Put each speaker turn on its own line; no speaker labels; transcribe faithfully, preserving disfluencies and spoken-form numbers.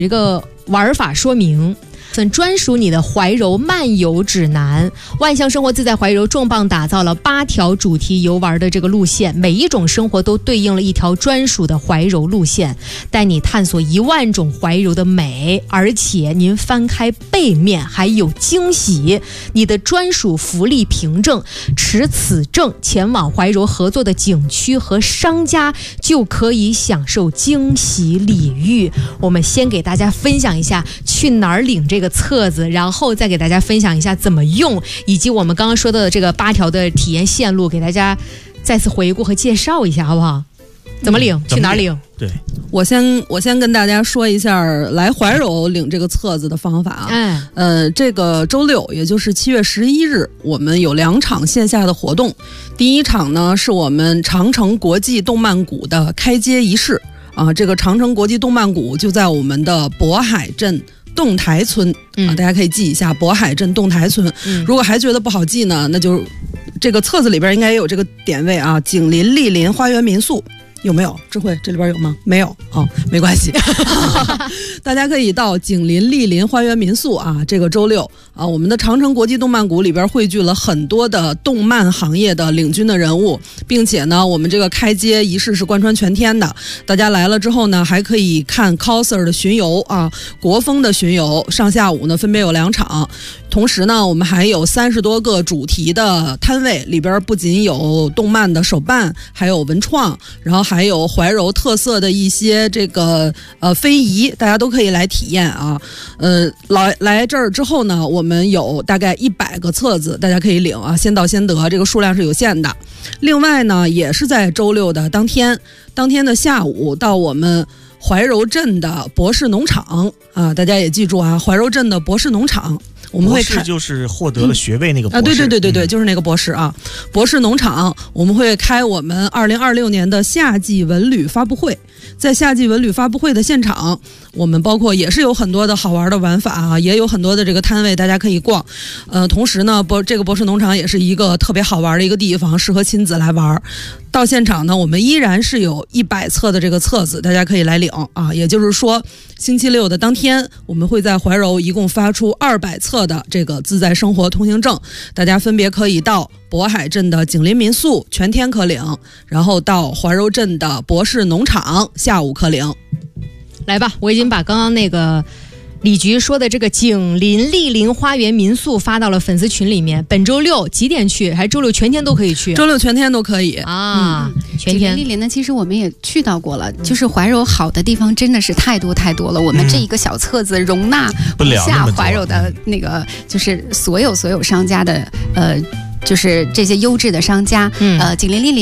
一个玩法说明，专属你的怀柔漫游指南。万象生活自在怀柔重磅打造了八条主题游玩的这个路线，每一种生活都对应了一条专属的怀柔路线，带你探索一万种怀柔的美。而且您翻开背面还有惊喜，你的专属福利凭证，持此证前往怀柔合作的景区和商家就可以享受惊喜礼遇。我们先给大家分享一下去哪儿领这个册子，然后再给大家分享一下怎么用，以及我们刚刚说到的这个八条的体验线路，给大家再次回顾和介绍一下，好不好？怎么领？嗯、去哪儿领？
对，
我先我先跟大家说一下来怀柔领这个册子的方法啊。
嗯，
呃，这个周六，也就是七月十一日，我们有两场线下的活动。第一场呢，是我们长城国际动漫谷的开街仪式啊。这个长城国际动漫谷就在我们的渤海镇洞台村啊，大家可以记一下渤海镇洞台村。
嗯、
如果还觉得不好记呢，那就这个册子里边应该也有这个点位啊，景林莅林花园民宿。有没有？智慧这里边有吗？没有哦，没关系。大家可以到景林莅林花园民宿啊，这个周六啊，我们的长城国际动漫谷里边汇聚了很多的动漫行业的领军的人物，并且呢，我们这个开街仪式是贯穿全天的。大家来了之后呢，还可以看 coser 的巡游啊，国风的巡游，上下午呢分别有两场。同时呢，我们还有三十多个主题的摊位，里边不仅有动漫的手办，还有文创，然后还有怀柔特色的一些这个呃非遗，大家都可以来体验啊。呃，来来这儿之后呢，我们有大概一百个册子，大家可以领啊，先到先得，这个数量是有限的。另外呢，也是在周六的当天，当天的下午到我们怀柔镇的博士农场啊，大家也记住啊，怀柔镇的博士农场。我们会开
就是获得了学位那个博士、
嗯、啊，对对对对对，就是那个博士啊。博士农场我们会开我们二零二六年的夏季文旅发布会，在夏季文旅发布会的现场，我们包括也是有很多的好玩的玩法啊，也有很多的这个摊位大家可以逛。呃，同时呢，博这个博士农场也是一个特别好玩的一个地方，适合亲子来玩。到现场呢，我们依然是有一百册的这个册子，大家可以来领啊。也就是说，星期六的当天，我们会在怀柔一共发出二百册的这个自在生活通行证，大家分别可以到渤海镇的景林民宿全天可领，然后到怀柔镇的博士农场下午可领。
来吧，我已经把刚刚那个李局说的这个景林莅林花园民宿发到了粉丝群里面。本周六几点去？还是周六全天都可以去？
周六全天都可以
啊，嗯、全天。
景林莅林呢，其实我们也去到过了，就是怀柔好的地方真的是太多太多了。我们这一个小册子容纳不下怀柔的那个，就是所有所有商家的呃，就是这些优质的商家，嗯、呃，景林莅林。